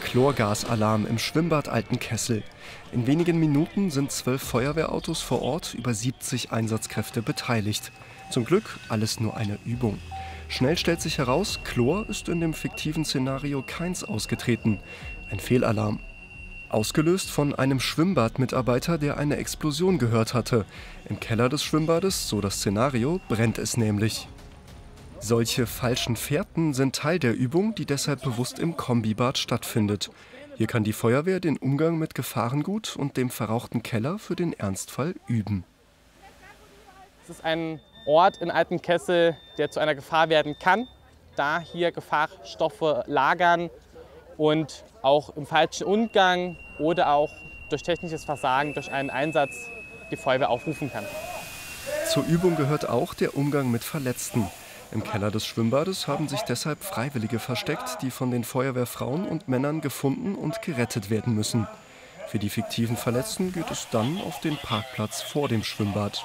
Chlorgasalarm im Schwimmbad Altenkessel. In wenigen Minuten sind 12 Feuerwehrautos vor Ort, über 70 Einsatzkräfte beteiligt. Zum Glück alles nur eine Übung. Schnell stellt sich heraus, Chlor ist in dem fiktiven Szenario keins ausgetreten. Ein Fehlalarm. Ausgelöst von einem Schwimmbadmitarbeiter, der eine Explosion gehört hatte. Im Keller des Schwimmbades, so das Szenario, brennt es nämlich. Solche falschen Fährten sind Teil der Übung, die deshalb bewusst im Kombibad stattfindet. Hier kann die Feuerwehr den Umgang mit Gefahrengut und dem verrauchten Keller für den Ernstfall üben. Es ist ein Ort in Altenkessel, der zu einer Gefahr werden kann, da hier Gefahrstoffe lagern und auch im falschen Umgang oder auch durch technisches Versagen, durch einen Einsatz die Feuerwehr aufrufen kann. Zur Übung gehört auch der Umgang mit Verletzten. Im Keller des Schwimmbades haben sich deshalb Freiwillige versteckt, die von den Feuerwehrfrauen und Männern gefunden und gerettet werden müssen. Für die fiktiven Verletzten geht es dann auf den Parkplatz vor dem Schwimmbad.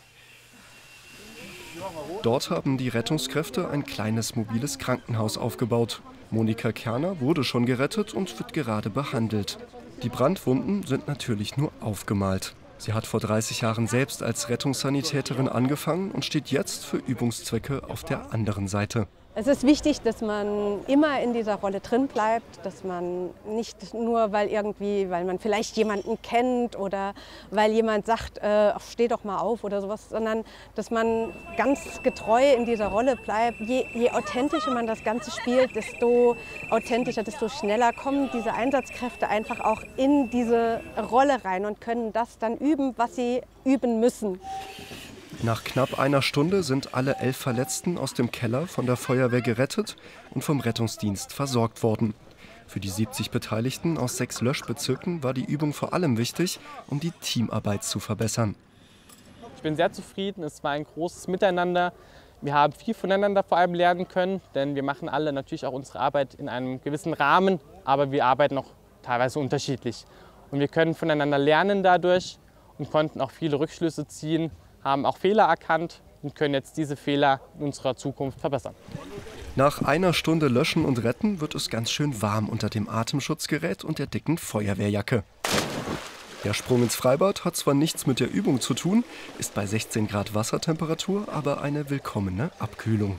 Dort haben die Rettungskräfte ein kleines mobiles Krankenhaus aufgebaut. Monika Kerner wurde schon gerettet und wird gerade behandelt. Die Brandwunden sind natürlich nur aufgemalt. Sie hat vor 30 Jahren selbst als Rettungssanitäterin angefangen und steht jetzt für Übungszwecke auf der anderen Seite. Es ist wichtig, dass man immer in dieser Rolle drin bleibt, dass man nicht nur, weil man vielleicht jemanden kennt oder weil jemand sagt, steh doch mal auf oder sowas, sondern dass man ganz getreu in dieser Rolle bleibt. Je authentischer man das Ganze spielt, desto authentischer, desto schneller kommen diese Einsatzkräfte einfach auch in diese Rolle rein und können das dann üben, was sie üben müssen. Nach knapp einer Stunde sind alle 11 Verletzten aus dem Keller von der Feuerwehr gerettet und vom Rettungsdienst versorgt worden. Für die 70 Beteiligten aus 6 Löschbezirken war die Übung vor allem wichtig, um die Teamarbeit zu verbessern. Ich bin sehr zufrieden, es war ein großes Miteinander. Wir haben viel voneinander vor allem lernen können, denn wir machen alle natürlich auch unsere Arbeit in einem gewissen Rahmen, aber wir arbeiten auch teilweise unterschiedlich. Und wir können voneinander lernen dadurch und konnten auch viele Rückschlüsse ziehen, haben auch Fehler erkannt und können jetzt diese Fehler in unserer Zukunft verbessern. Nach einer Stunde Löschen und Retten wird es ganz schön warm unter dem Atemschutzgerät und der dicken Feuerwehrjacke. Der Sprung ins Freibad hat zwar nichts mit der Übung zu tun, ist bei 16 Grad Wassertemperatur aber eine willkommene Abkühlung.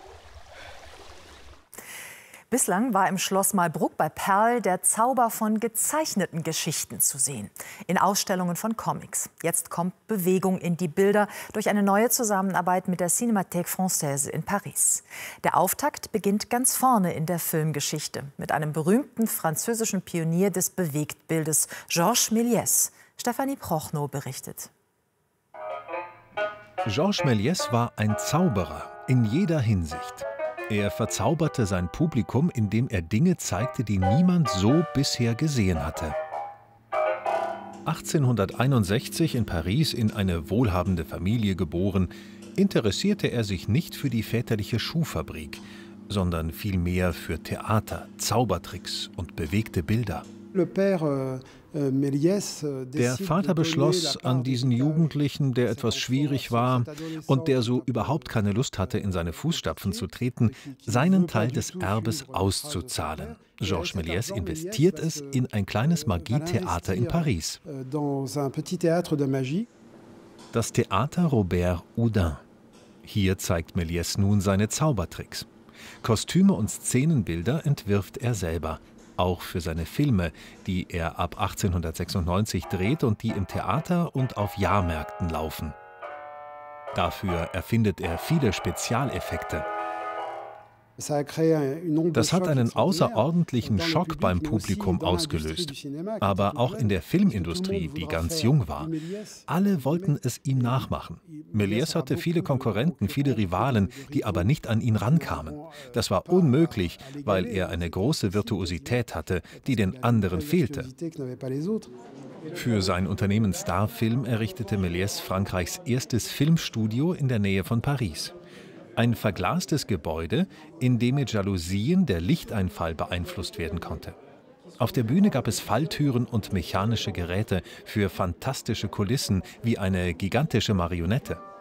Bislang war im Schloss Malbruck bei Perl der Zauber von gezeichneten Geschichten zu sehen, in Ausstellungen von Comics. Jetzt kommt Bewegung in die Bilder durch eine neue Zusammenarbeit mit der Cinémathèque Française in Paris. Der Auftakt beginnt ganz vorne in der Filmgeschichte mit einem berühmten französischen Pionier des Bewegtbildes, Georges Méliès. Stefanie Prochnow berichtet. Georges Méliès war ein Zauberer in jeder Hinsicht. Er verzauberte sein Publikum, indem er Dinge zeigte, die niemand so bisher gesehen hatte. 1861 in Paris in eine wohlhabende Familie geboren, interessierte er sich nicht für die väterliche Schuhfabrik, sondern vielmehr für Theater, Zaubertricks und bewegte Bilder. Der Vater beschloss, an diesen Jugendlichen, der etwas schwierig war und der so überhaupt keine Lust hatte, in seine Fußstapfen zu treten, seinen Teil des Erbes auszuzahlen. Georges Méliès investiert es in ein kleines Magietheater in Paris. Das Theater Robert Houdin. Hier zeigt Méliès nun seine Zaubertricks. Kostüme und Szenenbilder entwirft er selber. Auch für seine Filme, die er ab 1896 dreht und die im Theater und auf Jahrmärkten laufen. Dafür erfindet er viele Spezialeffekte. Das hat einen außerordentlichen Schock beim Publikum ausgelöst, aber auch in der Filmindustrie, die ganz jung war. Alle wollten es ihm nachmachen. Méliès hatte viele Konkurrenten, viele Rivalen, die aber nicht an ihn rankamen. Das war unmöglich, weil er eine große Virtuosität hatte, die den anderen fehlte. Für sein Unternehmen Starfilm errichtete Méliès Frankreichs erstes Filmstudio in der Nähe von Paris. Ein verglastes Gebäude, in dem mit Jalousien der Lichteinfall beeinflusst werden konnte. Auf der Bühne gab es Falltüren und mechanische Geräte für fantastische Kulissen wie eine gigantische Marionette.